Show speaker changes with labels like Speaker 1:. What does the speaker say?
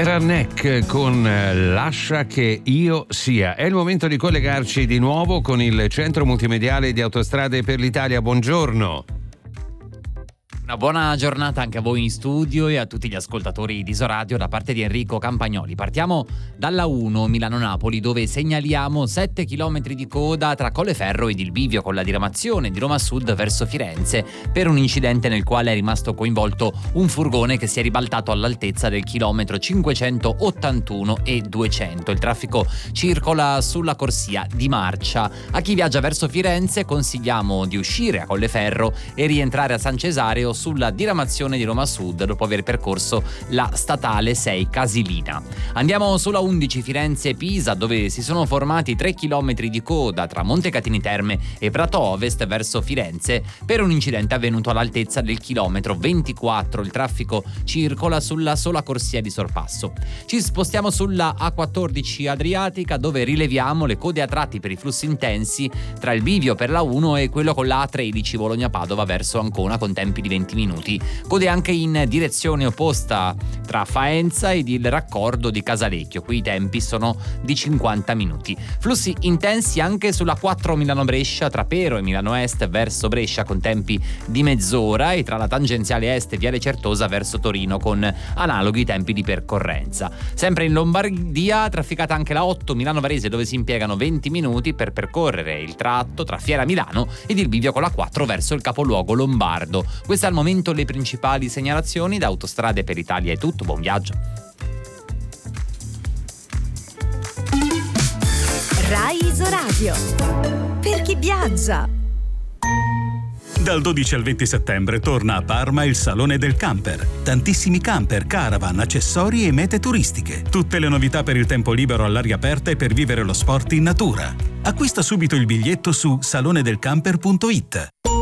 Speaker 1: Era Neck con Lascia che io sia. È il momento di collegarci di nuovo con il Centro Multimediale di Autostrade per l'Italia. Buongiorno.
Speaker 2: Una buona giornata anche a voi in studio e a tutti gli ascoltatori di Isoradio da parte di Enrico Campagnoli. Partiamo dalla 1 Milano-Napoli, dove segnaliamo 7 km di coda tra Colleferro ed il bivio, con la diramazione di Roma Sud verso Firenze per un incidente nel quale è rimasto coinvolto un furgone che si è ribaltato all'altezza del chilometro 581 e 200. Il traffico circola sulla corsia di marcia. A chi viaggia verso Firenze consigliamo di uscire a Colleferro e rientrare a San Cesareo sulla diramazione di Roma Sud dopo aver percorso la statale 6 Casilina. Andiamo sulla 11 Firenze-Pisa, dove si sono formati 3 km di coda tra Montecatini Terme e Prato Ovest verso Firenze per un incidente avvenuto all'altezza del chilometro 24. Il traffico circola sulla sola corsia di sorpasso. Ci spostiamo sulla A14 Adriatica, dove rileviamo le code a tratti per i flussi intensi tra il bivio per la 1 e quello con la A13 Bologna-Padova verso Ancona, con tempi di 20 minuti. Code anche in direzione opposta tra Faenza ed il raccordo di Casalecchio, qui i tempi sono di 50 minuti. Flussi intensi anche sulla 4 Milano-Brescia tra Pero e Milano Est verso Brescia, con tempi di mezz'ora, e tra la tangenziale est e Viale Certosa verso Torino, con analoghi tempi di percorrenza. Sempre in Lombardia trafficata anche la 8 Milano-Varese, dove si impiegano 20 minuti per percorrere il tratto tra Fiera Milano ed il bivio con la 4 verso il capoluogo lombardo. Queste al momento le principali segnalazioni. Da Autostrade per l'Italia è tutto, buon viaggio.
Speaker 3: Rai Isoradio, per chi viaggia.
Speaker 4: Dal 12 al 20 settembre torna a Parma il Salone del Camper. Tantissimi camper, caravan, accessori e mete turistiche. Tutte le novità per il tempo libero all'aria aperta e per vivere lo sport in natura. Acquista subito il biglietto su salonedelcamper.it.